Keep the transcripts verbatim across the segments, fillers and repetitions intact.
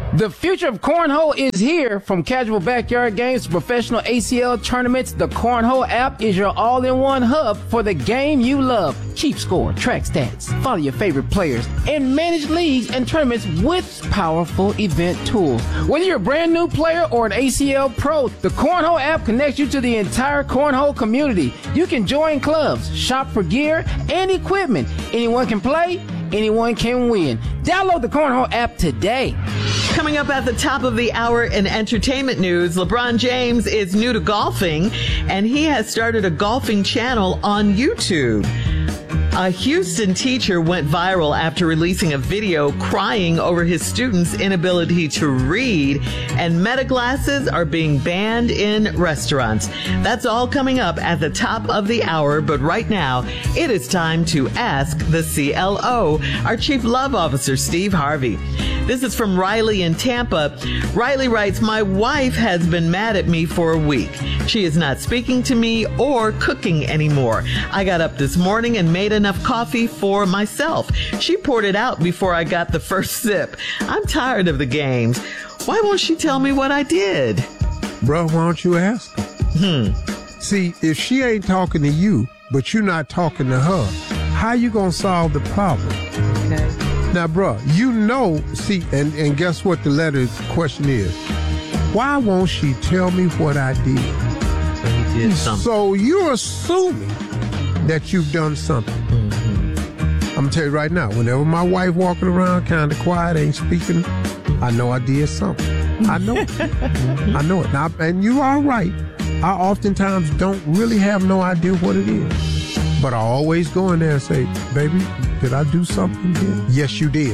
The future of cornhole is here. From casual backyard games to professional A C L tournaments, the Cornhole app is your all-in-one hub for the game you love. Keep score, track stats, follow your favorite players, and manage leagues and tournaments with powerful event tools. Whether you're a brand new player or an A C L pro, the Cornhole app connects you to the entire cornhole community. You can join clubs, shop for gear and equipment. Anyone can play, anyone can win. Download the Cornhole app today. Coming up at the top of the hour in entertainment news, LeBron James is new to golfing, and he has started a golfing channel on YouTube. A Houston teacher went viral after releasing a video crying over his students' inability to read, and Meta glasses are being banned in restaurants. That's all coming up at the top of the hour, but right now, it is time to ask the C L O, our Chief Love Officer, Steve Harvey. This is from Riley in Tampa. Riley writes, my wife has been mad at me for a week. She is not speaking to me or cooking anymore. I got up this morning and made enough coffee for myself. She poured it out before I got the first sip. I'm tired of the games. Why won't she tell me what I did? Bro, why don't you ask her? Hmm. See, if she ain't talking to you, but you're not talking to her, how you gonna solve the problem? Okay. Now, bro, you know, see, and, and guess what the letter question is? Why won't she tell me what I did? He did something. So you're assuming that you've done something. Mm-hmm. I'm gonna tell you right now, whenever my wife walking around kind of quiet, ain't speaking, I know I did something. I know it. Mm-hmm. I know it. Now, and you are right. I oftentimes don't really have no idea what it is. But I always go in there and say, baby, did I do something here? Yes, you did.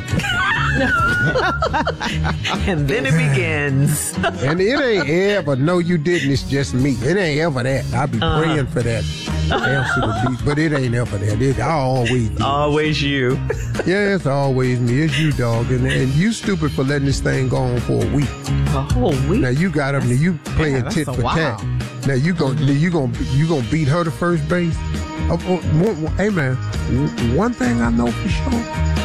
And then it begins. And it ain't ever, no, you didn't, it's just me. It ain't ever that. I be Uh-huh. praying for that answer to be, but it ain't ever that. It, I always do. Always you. Yeah, it's always me. It's you, dog. And, and you stupid for letting this thing go on for a week. A whole week? Now you got up and you playing yeah, that's tit a for wow. tat. Now you gon' you gon' you gonna beat her to first base. Oh, oh, one- one- hey man, w- one thing I know for sure: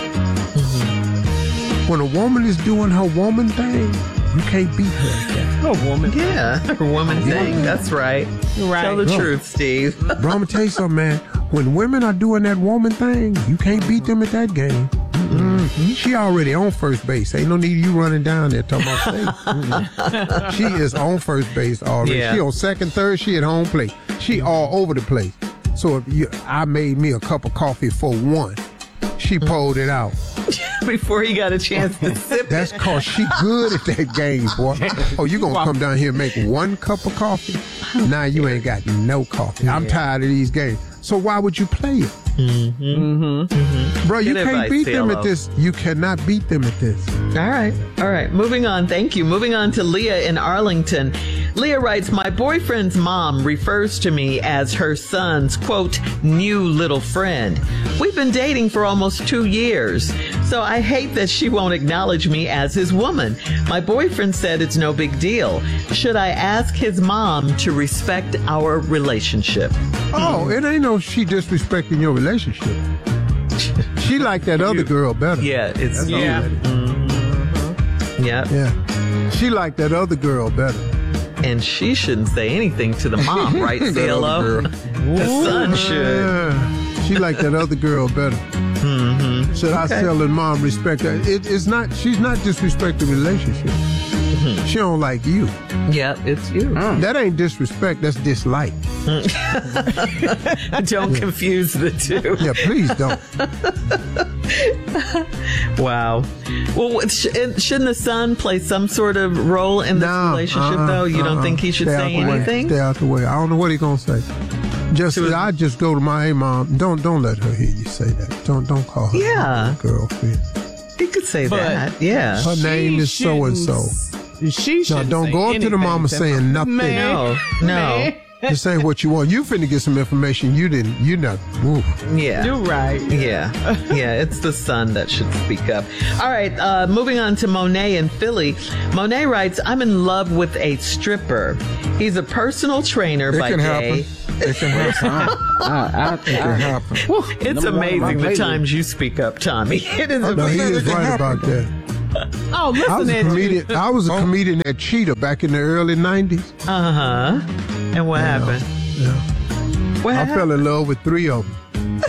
Mm-hmm. when a woman is doing her woman thing, you can't beat her. Oh, woman. Yeah, her woman thing. That's right. Right. Tell the Bro. truth, Steve. Bro, I'm gonna tell you something, man. When women are doing that woman thing, you can't beat them at that game. Mm-hmm. She already on first base. Ain't no need of you running down there talking about safe. Mm-hmm. She is on first base already. Yeah. She on second, third. She at home plate. She all over the place. So if you, I made me a cup of coffee for one. She pulled it out. Before he got a chance to sip That's it. cause she good at that game, boy. Oh, you gonna come down here and make one cup of coffee? Now you ain't got no coffee. I'm tired of these games. So why would you play it? Mm-hmm. Mm-hmm. Bro, you Good can't advice, beat them C L O. at this. You cannot beat them at this. All right. All right. Moving on. Thank you. Moving on to Leah in Arlington. Leah writes, my boyfriend's mom refers to me as her son's, quote, new little friend. We've been dating for almost two years, so I hate that she won't acknowledge me as his woman. My boyfriend said it's no big deal. Should I ask his mom to respect our relationship? Oh, it ain't no she disrespecting your relationship. She like that other girl better. Yeah, it's That's all yeah. that is. Mm-hmm. Yeah. Yeah. She like that other girl better. And she shouldn't say anything to the mom, right, That C L other O? girl. The son should. Yeah. She like that other girl better. Mm-hmm. Should I Okay. tell her mom respect her? It, it's not. She's not disrespecting the relationship. Mm-hmm. She don't like you. Yeah, it's you. That ain't disrespect. That's dislike. Don't confuse the two. Yeah, please don't. Wow. Well, what- sh- and shouldn't the son play some sort of role in this No, relationship, uh-uh, though? You don't uh-uh. think he should Stay out say the way. anything? Stay out the way. I don't know what he gonna say. Just To his- I just go to my hey mom. Don't don't let her hear you say that. Don't don't call her Yeah. girlfriend. He could say But- that. Yeah. Her name is so and so. She Now should don't go up to the mama saying nothing. No. No. Just say what you want. You finna get some information you didn't. You not. Ooh. Yeah. You're right. Yeah. Yeah, it's the son that should speak up. All right, uh, moving on to Monet in Philly. Monet writes, I'm in love with a stripper. He's a personal trainer It by can day. happen. It can happen. I, I, It can happen. It's Number one on my amazing the playlist. times you speak up, Tommy. It is No, he amazing. is right about that. Oh, listen, I was a Andrew. comedian. I was a comedian at Cheetah back in the early nineties. Uh huh. And what happened? Yeah. What I happened? fell in love with three of them.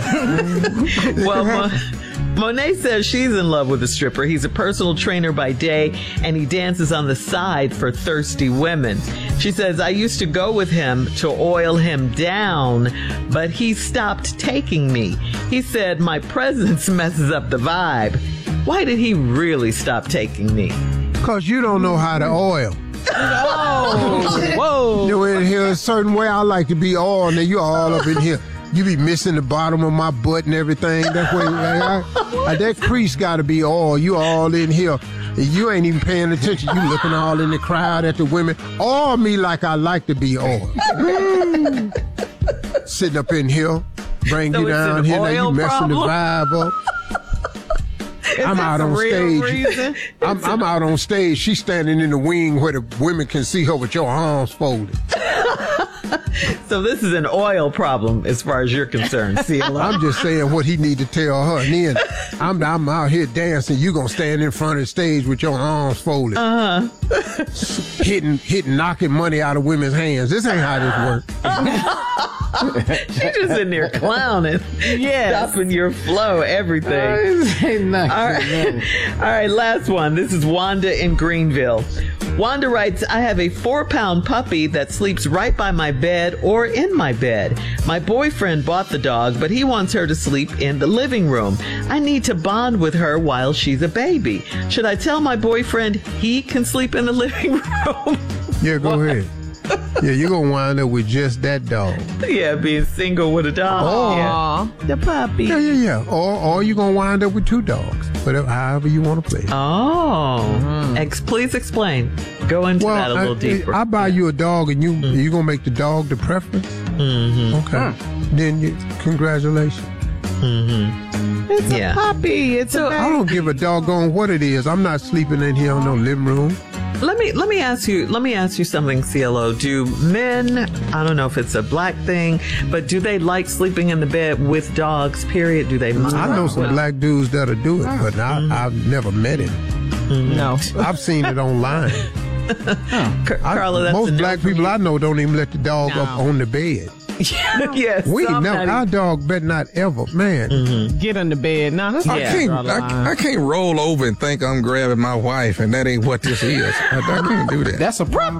Well, Mo- Monet says she's in love with a stripper. He's a personal trainer by day, and he dances on the side for thirsty women. She says, I used to go with him to oil him down, but he stopped taking me. He said, my presence messes up the vibe. Why did he really stop taking me? Because you don't know how to oil. Oh, whoa. You in here a certain way. I like to be oiled, and you all up in here. You be missing the bottom of my butt and everything. That way, I, I, that crease got to be oiled. You all in here. And you ain't even paying attention. You looking all in the crowd at the women. Oil me like I like to be oiled. Mm. Sitting up in here, bring So you it's down an here. Now you oil messing the problem? vibe up. Is I'm that out the on real stage. reason? I'm, I'm out on stage. She's standing in the wing where the women can see her with your arms folded. So this is an oil problem as far as you're concerned, CeeLo. I'm just saying what he need to tell her. And then I'm, I'm out here dancing. You gonna stand in front of the stage with your arms folded, uh-huh. hitting, hitting, knocking money out of women's hands. This ain't how this works. She's just in there clowning. Yes. Stopping your flow, everything. Ain't nothing. All right. All right, last one. This is Wanda in Greenville. Wanda writes, I have a four pound puppy that sleeps right by my bed or in my bed. My boyfriend bought the dog, but he wants her to sleep in the living room. I need to bond with her while she's a baby. Should I tell my boyfriend he can sleep in the living room? Yeah, go ahead. Yeah, you're gonna wind up with just that dog. Yeah, being single with a dog. Oh. Yeah. The puppy. Yeah, yeah, yeah. Or, or you're gonna wind up with two dogs. Whatever, however you want to play. Oh. Mm-hmm. Ex- please explain. Go into that a little I, deeper. I buy you a dog, and you mm-hmm. you gonna make the dog the preference. Mm-hmm. Okay. Hmm. Then you, congratulations. Mm-hmm. It's yeah. a puppy. It's so, a. I don't give a doggone what it is. I'm not sleeping in here in no living room. Let me let me ask you let me ask you something, CeeLo. Do men, I don't know if it's a black thing, but do they like sleeping in the bed with dogs? Period. Do they? I know some black dudes that'll do it, but I, mm-hmm. I've never met him. Mm-hmm. No, I've seen it online. oh. I, Carla, that's most black people you. I know don't even let the dog no. up on the bed. Yes, we never. Our dog better not ever, man. Mm-hmm. Get on the bed. No, that's I yeah. can't. I, I can't roll over and think I'm grabbing my wife, and that ain't what this is. I, I can't do that. That's a problem.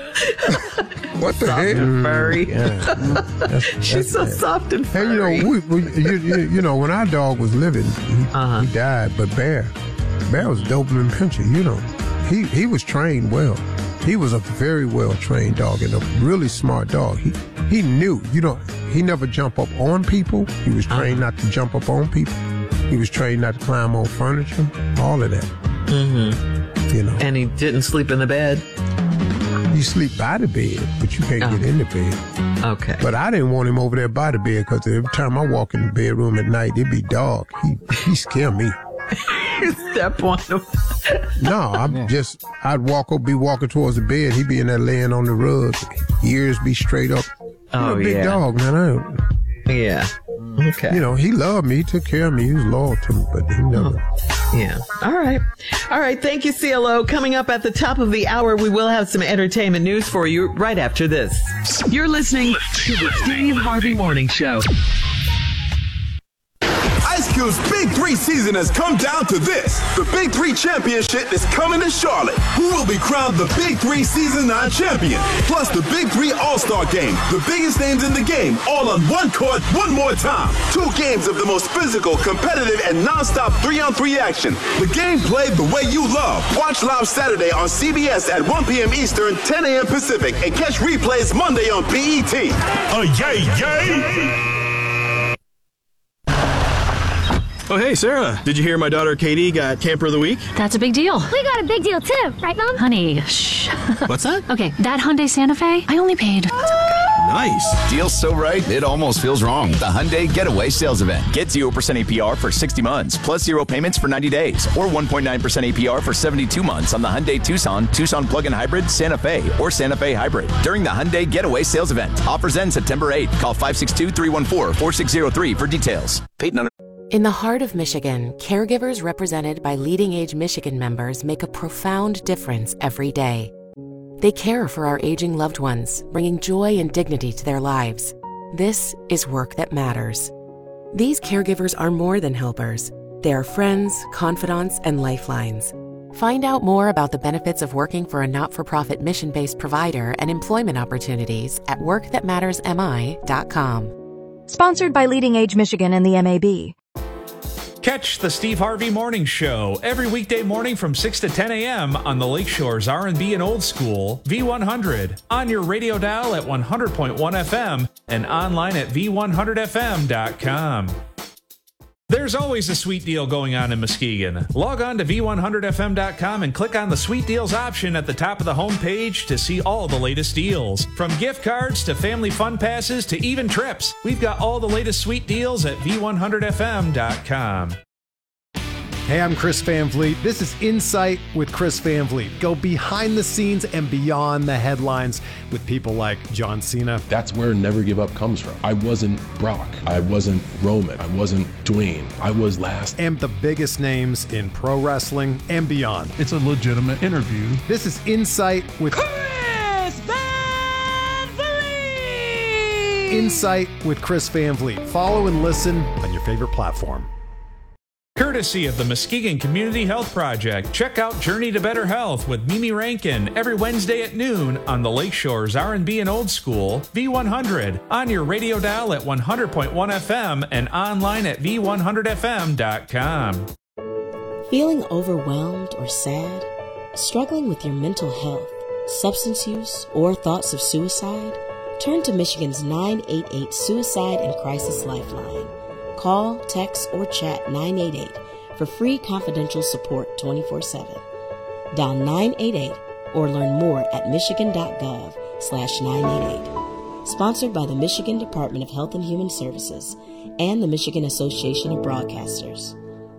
What the soft heck? And furry. Yeah. That's, She's that's so bad. soft and furry. And you know, we, we, you, you, you know, when our dog was living, he, uh-huh. he died. But Bear, Bear was Doberman Pinscher. You know, he he was trained well. He was a very well trained dog and a really smart dog. He he knew, you know, he never jumped up on people. He was trained uh-huh. not to jump up on people. He was trained not to climb on furniture. All of that. Mm-hmm. You know. And he didn't sleep in the bed. You sleep by the bed, but you can't oh. get in the bed. Okay. But I didn't want him over there by the bed because every time I walk in the bedroom at night, it'd be dark. He he scared me. Step on him. No, I'm yeah. just, I'd walk up, be walking towards the bed. He'd be in there laying on the rug. Ears be straight up. Oh, you know, big yeah. dog, man. I, yeah. Okay. You know, he loved me. He took care of me. He was loyal to me, but he never. Oh. Yeah. All right. All right. Thank you, CeeLo. Coming up at the top of the hour, we will have some entertainment news for you right after this. You're listening to the Steve Harvey Morning Show. Ice Cube's Big Three season has come down to this. The Big Three Championship is coming to Charlotte. Who will be crowned the Big Three Season nine champion? Plus the Big Three All-Star Game. The biggest names in the game, all on one court, one more time. Two games of the most physical, competitive, and non-stop three-on-three action. The game played the way you love. Watch live Saturday on C B S at one p.m. Eastern, ten a.m. Pacific, and catch replays Monday on B E T. Oh, yay, yay! Oh, hey, Sarah. Did you hear my daughter Katie got Camper of the Week? That's a big deal. We got a big deal, too. Right, Mom? Honey, shh. What's that? Okay, that Hyundai Santa Fe, I only paid... Nice. Deal's so right, it almost feels wrong. The Hyundai Getaway Sales Event. Get zero percent A P R for sixty months, plus zero payments for ninety days, or one point nine percent A P R for seventy-two months on the Hyundai Tucson, Tucson Plug-in Hybrid, Santa Fe, or Santa Fe Hybrid during the Hyundai Getaway Sales Event. Offers end September eighth. Call five six two, three one four, four six zero three for details. Peyton under- In the heart of Michigan, caregivers represented by Leading Age Michigan members make a profound difference every day. They care for our aging loved ones, bringing joy and dignity to their lives. This is work that matters. These caregivers are more than helpers. They are friends, confidants, and lifelines. Find out more about the benefits of working for a not-for-profit mission-based provider and employment opportunities at work that matters m i dot com. Sponsored by Leading Age Michigan and the M A B. Catch the Steve Harvey Morning Show every weekday morning from six to ten a.m. on the Lakeshore's R and B and Old School, V one hundred, on your radio dial at one hundred point one F M and online at v one hundred f m dot com. There's always a sweet deal going on in Muskegon. Log on to v one hundred f m dot com and click on the Sweet Deals option at the top of the homepage to see all the latest deals. From gift cards to family fun passes to even trips, we've got all the latest sweet deals at v one hundred f m dot com. Hey, I'm Chris Van Vliet. This is Insight with Chris Van Vliet. Go behind the scenes and beyond the headlines with people like John Cena. That's where Never Give Up comes from. I wasn't Brock. I wasn't Roman. I wasn't Dwayne. I was last. And the biggest names in pro wrestling and beyond. It's a legitimate interview. This is Insight with Chris Van Vliet. Insight with Chris Van Vliet. Follow and listen on your favorite platform. Courtesy of the Muskegon Community Health Project, check out Journey to Better Health with Mimi Rankin every Wednesday at noon on the Lakeshore's R and B and Old School, V one hundred, on your radio dial at one hundred point one F M and online at v one hundred f m dot com. Feeling overwhelmed or sad? Struggling with your mental health, substance use, or thoughts of suicide? Turn to Michigan's nine eight eight Suicide and Crisis Lifeline. Call, text, or chat nine eight eight for free confidential support twenty-four seven. Dial nine eight eight or learn more at michigan.gov slash 988. Sponsored by the Michigan Department of Health and Human Services and the Michigan Association of Broadcasters.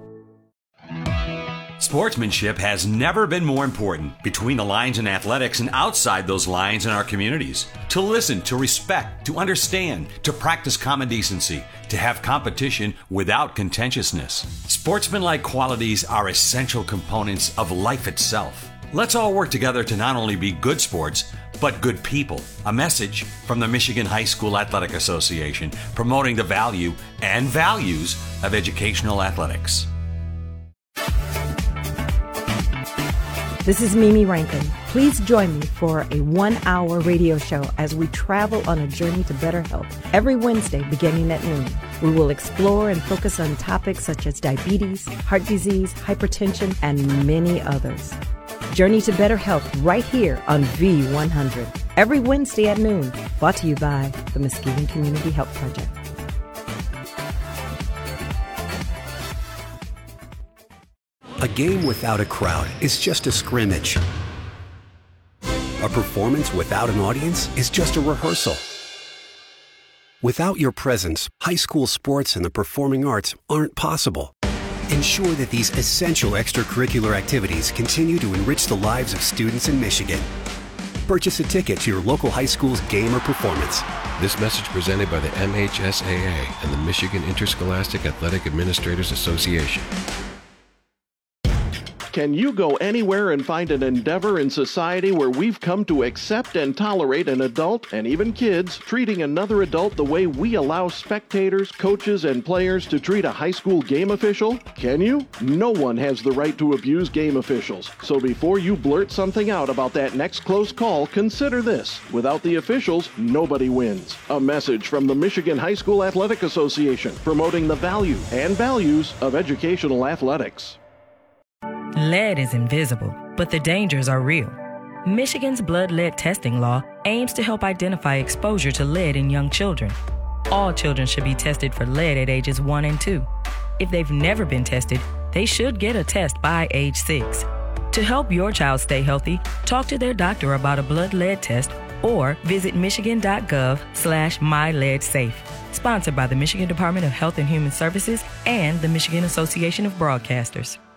Sportsmanship has never been more important between the lines in athletics and outside those lines in our communities. To listen, to respect, to understand, to practice common decency, to have competition without contentiousness. Sportsmanlike qualities are essential components of life itself. Let's all work together to not only be good sports, but good people. A message from the Michigan High School Athletic Association, promoting the value and values of educational athletics. This is Mimi Rankin. Please join me for a one-hour radio show as we travel on a journey to better health every Wednesday beginning at noon. We will explore and focus on topics such as diabetes, heart disease, hypertension, and many others. Journey to better health right here on V one hundred every Wednesday at noon. Brought to you by the Muskegon Community Health Project. A game without a crowd is just a scrimmage. A performance without an audience is just a rehearsal. Without your presence, high school sports and the performing arts aren't possible. Ensure that these essential extracurricular activities continue to enrich the lives of students in Michigan. Purchase a ticket to your local high school's game or performance. This message presented by the M H S A A and the Michigan Interscholastic Athletic Administrators Association. Can you go anywhere and find an endeavor in society where we've come to accept and tolerate an adult, and even kids, treating another adult the way we allow spectators, coaches, and players to treat a high school game official? Can you? No one has the right to abuse game officials. So before you blurt something out about that next close call, consider this. Without the officials, nobody wins. A message from the Michigan High School Athletic Association, promoting the value and values of educational athletics. Lead is invisible, but the dangers are real. Michigan's blood lead testing law aims to help identify exposure to lead in young children. All children should be tested for lead at ages one and two. If they've never been tested, they should get a test by age six. To help your child stay healthy, talk to their doctor about a blood lead test or visit michigan.gov slash myleadsafe. Sponsored by the Michigan Department of Health and Human Services and the Michigan Association of Broadcasters.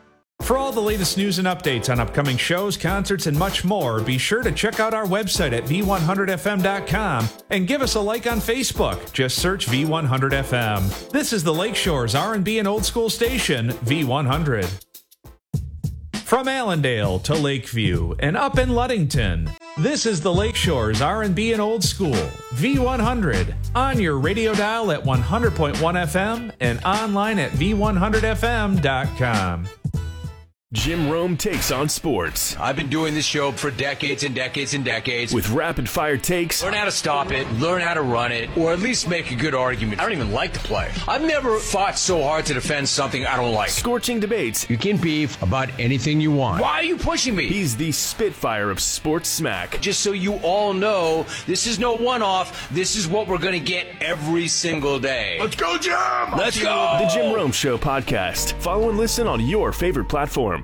For all the latest news and updates on upcoming shows, concerts, and much more, be sure to check out our website at v one hundred f m dot com and give us a like on Facebook. Just search V one hundred F M. This is the Lakeshore's R and B and old school station, V one hundred. From Allendale to Lakeview and up in Ludington, this is the Lakeshore's R and B and old school, V one hundred, on your radio dial at one hundred point one F M and online at v one hundred f m dot com. Jim Rome takes on sports. I've been doing this show for decades and decades and decades. With rapid-fire takes. Learn how to stop it, learn how to run it, or at least make a good argument. I don't even like to play. I've never fought so hard to defend something I don't like. Scorching debates. You can beef about anything you want. Why are you pushing me? He's the Spitfire of sports smack. Just so you all know, this is no one-off. This is what we're going to get every single day. Let's go, Jim! Let's go! The Jim Rome Show podcast. Follow and listen on your favorite platform.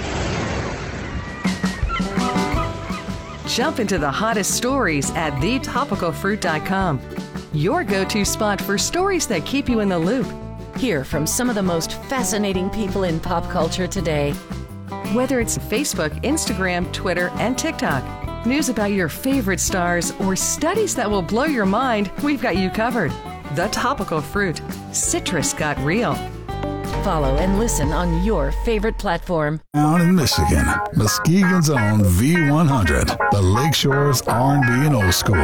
Jump into the hottest stories at the topical fruit dot com. Your go-to spot for stories that keep you in the loop. Hear from some of the most fascinating people in pop culture today. Whether it's Facebook, Instagram, Twitter, and TikTok, news about your favorite stars, or studies that will blow your mind, we've got you covered. The Topical Fruit. Citrus got real. Follow and listen on your favorite platform. Down in Michigan, Muskegon's own V one hundred, the Lakeshore's R and B and old school.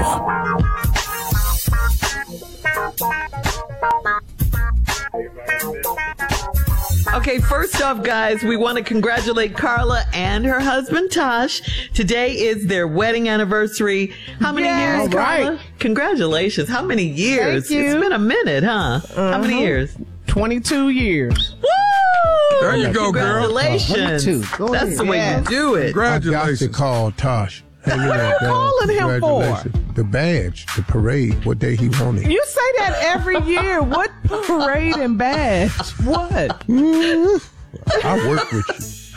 Okay, first off, guys, we want to congratulate Carla and her husband, Tosh. Today is their wedding anniversary. How many yeah, years, Carla? Right. Congratulations. How many years? Thank you. It's been a minute, huh? Uh-huh. How many years? twenty-two years. Woo! There you go, girl. Congratulations. Go That's ahead. the way Yes. you do it. Congratulations. I got to call Tosh. Hey, What are you calling him for? Congratulations. The badge, the parade, what day he wanted. You say that every year. What parade and badge? What? I work with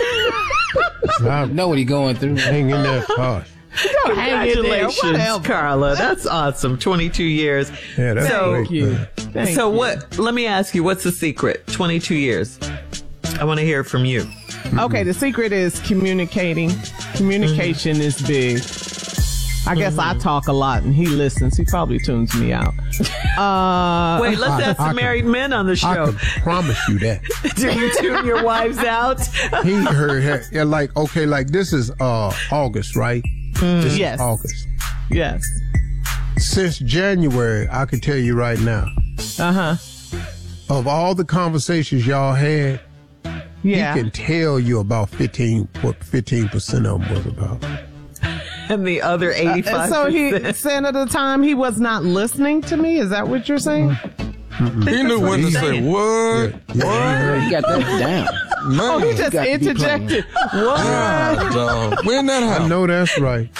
you. I know what he's going through. Hang in there, Tosh. Congratulations, Carla. That's awesome. twenty-two years. Yeah, that's so, great. you. Thank so you. what? Let me ask you, what's the secret? twenty-two years. I want to hear from you. Okay, the secret is communicating. Communication mm-hmm. is big. I guess mm-hmm. I talk a lot and he listens. He probably tunes me out. Uh, Wait, let's have some married men on the show. I can promise you that. Do you tune your wives out? He heard her. Yeah, like, okay, like this is uh, August, right? Mm, this yes. is August. Yes. Since January, I can tell you right now. Uh-huh. Of all the conversations y'all had, yeah. he can tell you about fifteen, what fifteen percent of them was about. And the other eighty-five percent. Uh, so he said at the time he was not listening to me? Is that what you're saying? Mm-hmm. He knew when to say, what? Yeah, yeah, what? he got that down. Man, oh, he just interjected. What? Yeah, dog. When that happened? I know that's right.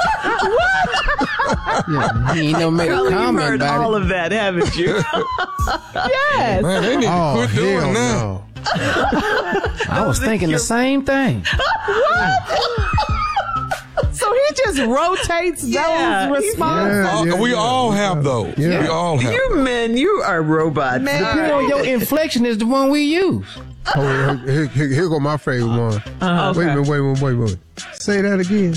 What? Yeah, he ain't no make Carla, a comment you've heard about all it. of that, haven't you? Yes. Man, they need to Oh, quit doing hell that. no. I was thinking the same thing. What? So he just rotates Yeah, those he's- responses. Uh, yeah, we yeah, all yeah. have those. Yeah. We all have. You men, you are robots. Man, All you know, right. your inflection is the one we use. Oh, here, here, here go my favorite one. Uh, Wait a okay. minute, wait a minute, wait a minute. Say that again.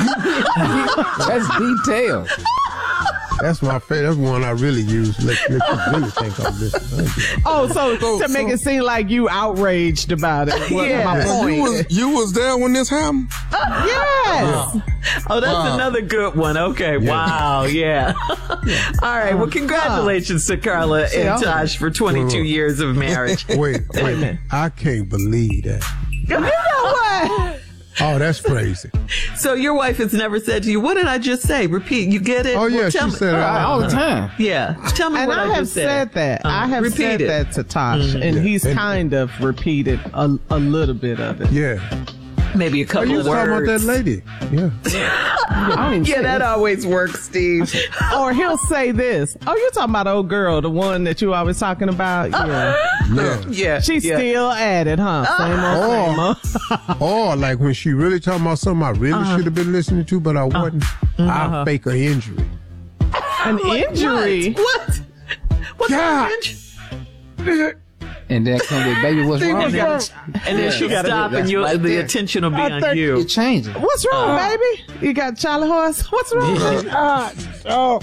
That's detailed. That's my favorite. That's one I really use. Let, let you really think I'm listening. Oh, so, So- to make so- it seem like you outraged about it. What's Yeah. my So point? you was you was there when this happened? Yes. Oh, that's Wow. another good one. Okay. Wow. Yeah. All right. Well, congratulations to Carla and Yeah. Tosh for twenty-two Wait, wait. years of marriage. Wait, wait. I can't believe that. You know what? Oh, that's crazy. So your wife has never said to you, "What did I just say?" Repeat. You get it? Oh, yeah, Well, she tell me- said it all the time. Yeah. Tell me And what I, I, have just said, that. Uh, I have repeat said it. that to Tosh, Mhm. and Yeah. he's And- kind of repeated a, a little bit of it. Yeah. Maybe a Oh, couple you of talking about words. that lady? Yeah. Yeah, that always works, Steve. Or he'll say this. Oh, you're talking about old girl, the one that you always talking about? Yeah. Yeah. Yeah. She's yeah. still at it, huh? Same old, same old. Or like when she really talking about something I really Uh-huh. should have been listening to, but I wasn't. Uh-huh. I fake an injury. An injury? What? What? What's God. an injury? And then come with, baby, what's wrong? And then, and then she'll stop, and you right the there. attention will be I on think you. You're changing. What's wrong, Uh, baby? You got Charlie horse? What's wrong? Uh, oh,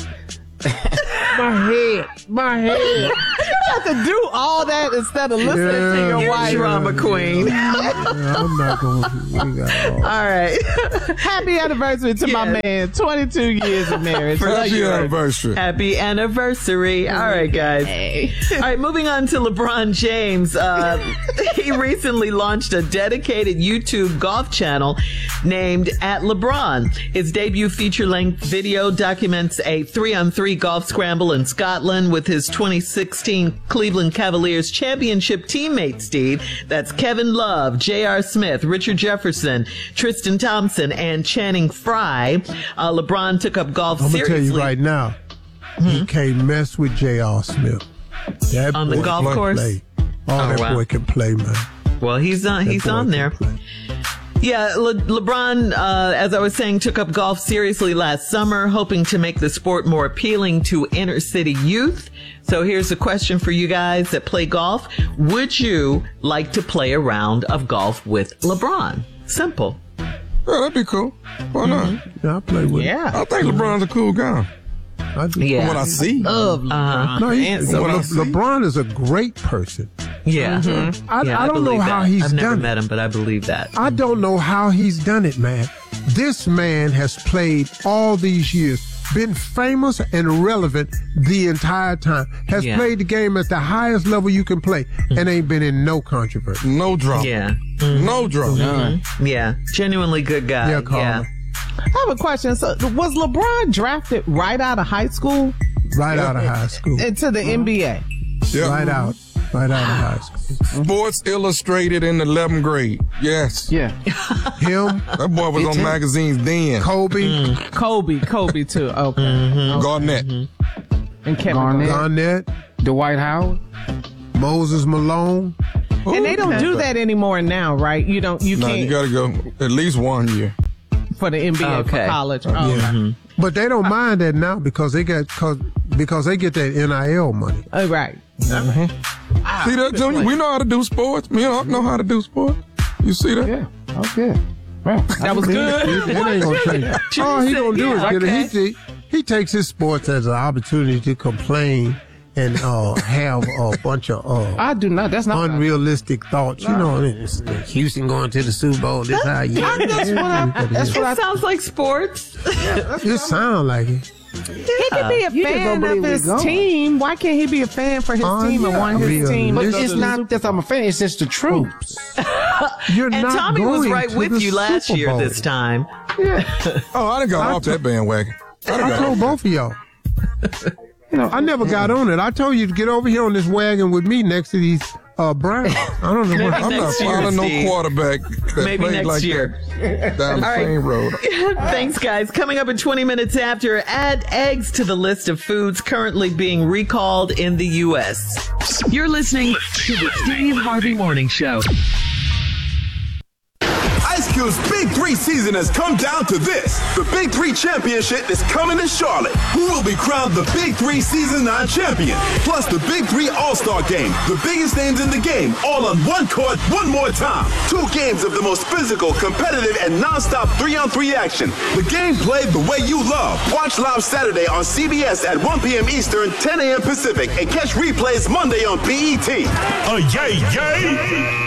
my head, my head. You have to do all that instead of listening Yeah, to your You wife. drama queen. Yeah, I'm not going to. We got all. All right. Happy anniversary to my Yeah. man. twenty-two years of marriage. Happy anniversary. Happy anniversary. All right, guys. All right, moving on to LeBron James. Uh, he recently launched a dedicated YouTube golf channel named At LeBron. His debut feature-length video documents a three-on-three golf scramble in Scotland with his twenty sixteen Cleveland Cavaliers championship teammate, Steve. That's Kevin Love, J R. Smith, Richard Jefferson, Tristan Thompson, and Channing Frye. Uh, LeBron took up golf I'm going to seriously. tell you right now, you can't mess with J R. Smith. That On the boy golf can course? play. Oh, Oh, that wow. boy can play, man. Well, he's on. That He's boy on can there. play. Yeah, Le- LeBron, uh, as I was saying, took up golf seriously last summer, hoping to make the sport more appealing to inner city youth. So here's a question for you guys that play golf. Would you like to play a round of golf with LeBron? Simple. Yeah, that'd be cool. Why not? Yeah, I play with him. Yeah. I think LeBron's a cool guy. I do. Yeah. From what I see. Love Uh-huh. No, he, From Le- what I Le- see. LeBron is a great person. Yeah. I, Yeah, I don't know believe how that. he's I've never done met it. him, but I believe that. I don't know how he's done it, man. This man has played all these years, been famous and relevant the entire time, has Yeah. played the game at the highest level you can play, and ain't been in no controversy. No drama. Yeah. No drama. Yeah. Genuinely good guy. Yeah, Carla. I have a question. So, was LeBron drafted right out of high school Right out of high school. into the N B A? Yeah. Right out. Right out of high school. Sports Illustrated in the eleventh grade. Yes. Yeah. Him, That boy was on magazines then. Kobe, Kobe, Kobe too. Okay. Garnett. And Kevin Garnett. Garnett. Garnett, Dwight Howard. Moses Malone. And they don't do that anymore now, right? You don't. You No, can't you got to go at least one year. for the N B A Okay. for college. Oh, okay. But they don't mind that now because they got cause, because they get that N I L money. Oh, right. See that, Junior? We know how to do sports. Me and Huck know how to do sports. You see that? Yeah. Okay. Well, That was good. It, it ain't gonna change. All he gonna do is Yeah, get okay. it. He, he he takes his sports as an opportunity to complain and uh, have a bunch of uh, I do not. That's not. unrealistic thoughts. You know, it's, Houston going to the Super Bowl. This how you. That's what I. That's what I. It sounds like sports. It sound like it. He can be a You just fan don't believe of we his going. team. Why can't he be a fan for his Oh, team and yeah. want his Be a team? But to go it's to the not Super- that I'm a fan. It's just the truth. You're And not Tommy was going right to with the you last Super year Bowl. this time. Oh, I done got I off t- that bandwagon. I done I got told off. both of y'all. I never got on it. I told you to get over here on this wagon with me next to these uh, Browns. I don't know Maybe what. I'm not next year, following no Steve. quarterback that Maybe played next like year. that down the All right. same road. Thanks, guys. Coming up in twenty minutes after, add eggs to the list of foods currently being recalled in the U S. You're listening to the Steve Harvey Morning Show. Ice Cube's Big Three season has come down to this. The Big Three Championship is coming to Charlotte. Who will be crowned the Big Three Season nine champion? Plus the Big Three All-Star Game. The biggest names in the game, all on one court, one more time. Two games of the most physical, competitive, and non-stop three-on-three action. The game played the way you love. Watch live Saturday on C B S at one p.m. Eastern, ten a.m. Pacific, and catch replays Monday on B E T. Oh, yay, yay!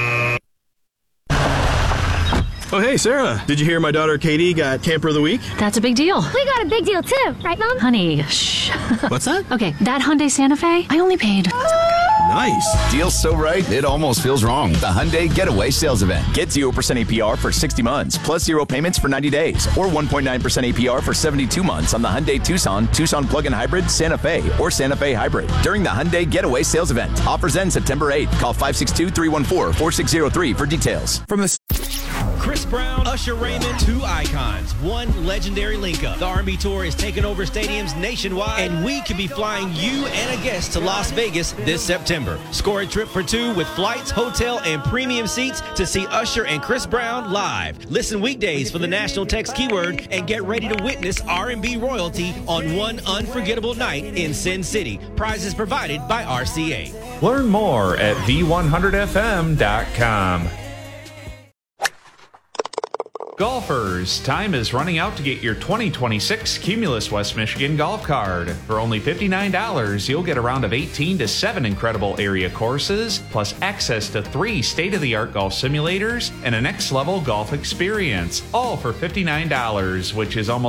Oh, hey, Sarah. Did you hear my daughter Katie got Camper of the Week? That's a big deal. We got a big deal too, right, Mom? Honey, shh. What's that? Okay, that Hyundai Santa Fe, I only paid. Nice. Deal's so right, it almost feels wrong. The Hyundai Getaway Sales Event. Get zero percent A P R for sixty months, plus zero payments for ninety days, or one point nine percent A P R for seventy-two months on the Hyundai Tucson, Tucson Plug-in Hybrid, Santa Fe, or Santa Fe Hybrid during the Hyundai Getaway Sales Event. Offers end September eighth. Call five six two, three one four, four six zero three for details. From the Chris Brown, Usher Raymond, two icons, one legendary link-up. The R and B Tour is taking over stadiums nationwide, and we could be flying you and a guest to Las Vegas this September. Score a trip for two with flights, hotel, and premium seats to see Usher and Chris Brown live. Listen weekdays for the national text keyword and get ready to witness R and B royalty on one unforgettable night in Sin City. Prizes provided by R C A. Learn more at V one hundred F M dot com. Golfers, time is running out to get your twenty twenty-six Cumulus West Michigan golf card. For only fifty-nine dollars, you'll get a round of eighteen to seven incredible area courses, plus access to three state-of-the-art golf simulators and a next-level golf experience. All for fifty-nine dollars, which is almost